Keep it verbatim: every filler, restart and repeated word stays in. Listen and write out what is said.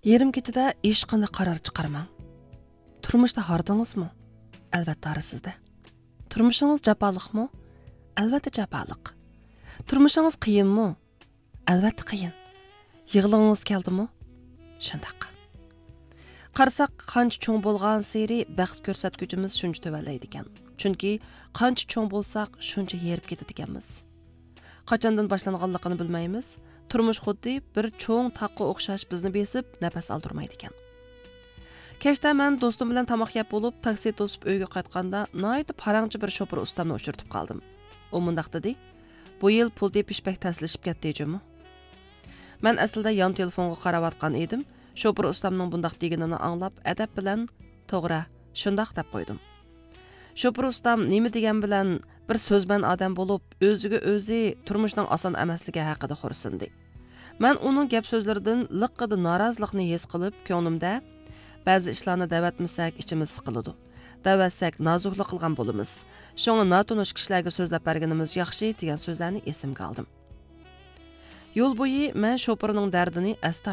Yerim kechida hech qanday qaror chiqarmang. Turmushda hardingizmi? Albatta arsizda. Turmushingiz jafoliqmi? Albatta jafoliq. Turmushingiz qiyinmi? Albatta qiyin. Yig'lig'ingiz keldimi? Shundaq. Qarasak, qancha cho'ng bo'lgan seri baxt ko'rsatkuchimiz shuncha to'valaydi ekan. Chunki qancha cho'ng bo'lsak, shuncha yerib ketadi ekanmiz. Qachondan boshlanganligini bilmaymiz. Turmush xuddi bir cho'ng taqqa o'xshash bizni besib, nafas oldirmaydi ekan. Kechda men do'stim bilan tamoq yeb bo'lib, taksi to'sib uyga qaytganda, noyati parangchi bir shopir ustamni uchirtib qoldim. U mundaq dedi: "Bu yil pul tepish bek taslashib ketdi-jimi?" Men aslida yon telefonga qarab atgan edim. Shopir ustamning bundaq deganini anglab, adab bilan "To'g'ri, shundaq" deb qo'ydim. Shopir ustam nima degan bilan bir so'zban odam bo'lib, o'ziga o'zi turmushning oson emasligi haqida xursindi. Men uning gap so'zlaridan liqqida norozilikni his qilib, ko'nglimda ba'zi ishlarni davatmasak ichimiz siqiladi. Davatsak nozuklik qilgan bo'lamiz. Shunga notunish kishilarga so'zlab berganimiz yaxshi degan so'zlarni esimga oldim. Yo'l bo'yi men shopirning dardini asta